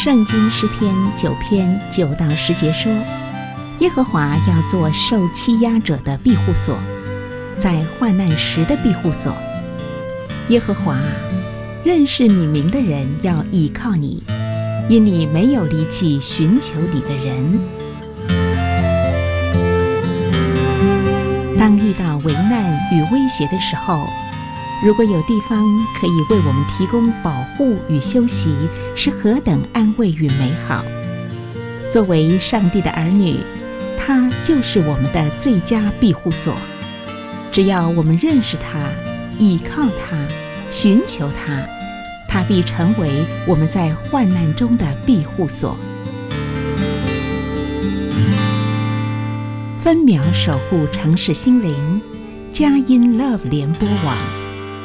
圣经诗篇9篇9到10节说，耶和华要做受欺压者的庇护所，在患难时的庇护所。耶和华，认识你名的人要倚靠你，因你没有离弃寻求你的人。当遇到危难与威胁的时候，如果有地方可以为我们提供保护与休息，是何等安慰与美好。作为上帝的儿女，他就是我们的最佳庇护所。只要我们认识他，倚靠他，寻求他，他必成为我们在患难中的庇护所。分秒守护城市心灵，佳音 Love 联播网。